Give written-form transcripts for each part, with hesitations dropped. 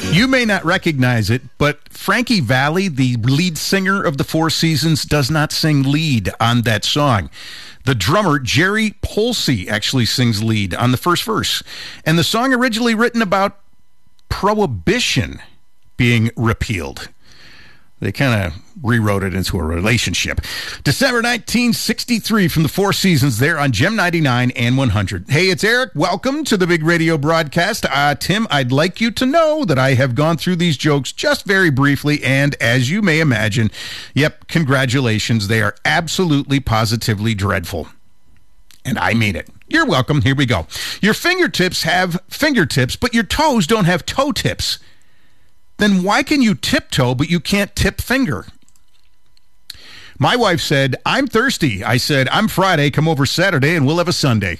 You may not recognize it, but Frankie Valli, the lead singer of the Four Seasons, does not sing lead on that song. The drummer, Jerry Polsey, actually sings lead on the first verse. And the song originally written about prohibition being repealed. They kind of rewrote it into a relationship. December 1963 from the Four Seasons there on Gem 99 and 100. Hey, it's Eric. Welcome to the big radio broadcast. Tim, I'd like you to know that I have gone through these jokes just very briefly, and as you may imagine, yep, congratulations. They are absolutely, positively dreadful. And I mean it. You're welcome. Here we go. Your fingertips have fingertips, but your toes don't have toe tips. Then why can you tiptoe, but you can't tip finger? My wife said, I'm thirsty. I said, I'm Friday. Come over Saturday and we'll have a Sunday.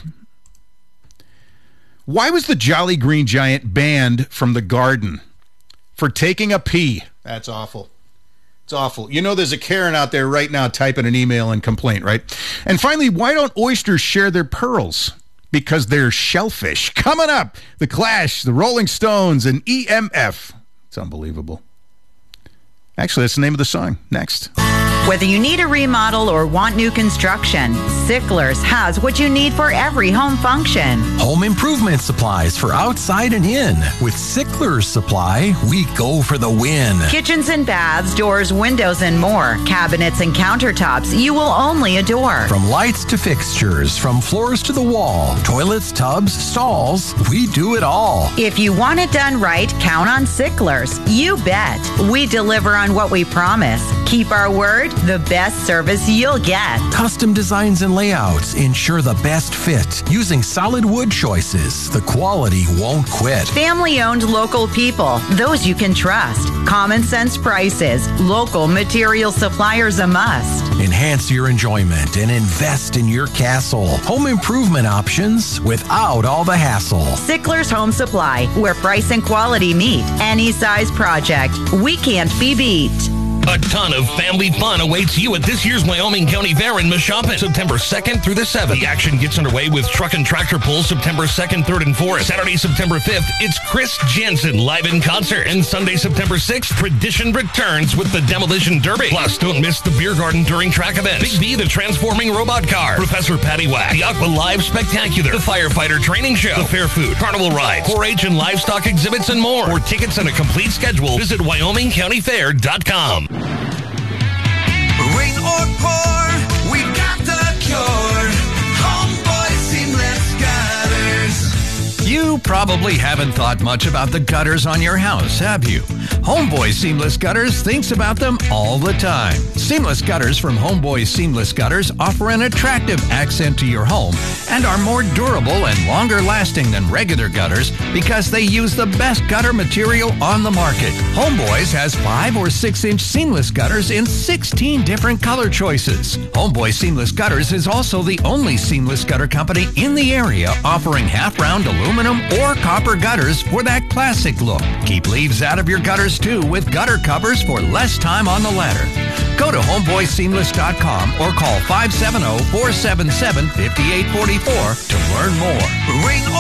Why was the Jolly Green Giant banned from the garden? For taking a pee. That's awful. It's awful. You know there's a Karen out there right now typing an email and complaint, right? And finally, why don't oysters share their pearls? Because they're shellfish. Coming up, The Clash, The Rolling Stones, and EMF. It's unbelievable. Actually, that's the name of the song. Next. Whether you need a remodel or want new construction, Sicklers has what you need for every home function. Home improvement supplies for outside and in. With Sicklers Supply, we go for the win. Kitchens and baths, doors, windows, and more. Cabinets and countertops you will only adore. From lights to fixtures, from floors to the wall, toilets, tubs, stalls, we do it all. If you want it done right, count on Sicklers. You bet. We deliver on what we promise. Keep our word. The best service you'll get. Custom designs and layouts ensure the best fit. Using solid wood choices, the quality won't quit. Family-owned local people, those you can trust. Common sense prices. Local material suppliers a must. Enhance your enjoyment and invest in your castle. Home improvement options without all the hassle. Sicklers Home Supply, where price and quality meet. Any size project, we can't be beat. A ton of family fun awaits you at this year's Wyoming County Fair in Mashopin, September 2nd through the 7th. The action gets underway with truck and tractor pulls September 2nd, 3rd, and 4th. Saturday, September 5th, it's Chris Jensen live in concert. And Sunday, September 6th, Tradition returns with the Demolition Derby. Plus, don't miss the beer garden during track events. Big B, the transforming robot car. Professor Patty Whack. The Aqua Live Spectacular. The Firefighter Training Show. The Fair Food. Carnival Rides. 4-H and livestock exhibits and more. For tickets and a complete schedule, visit WyomingCountyFair.com. Rain or pour, we got the cure. Homeboy Seamless Gutters. You probably haven't thought much about the gutters on your house, have you? Homeboy Seamless Gutters thinks about them all the time. Seamless Gutters from Homeboy Seamless Gutters offer an attractive accent to your home and are more durable and longer lasting than regular gutters because they use the best gutter material on the market. Homeboys has 5 or 6-inch seamless gutters in 16 different color choices. Homeboy Seamless Gutters is also the only seamless gutter company in the area offering half-round aluminum or copper gutters for that classic look. Keep leaves out of your gutters too with gutter covers for less time on the ladder. Go to homeboyseamless.com or call 570-477-5844 to learn more. Rain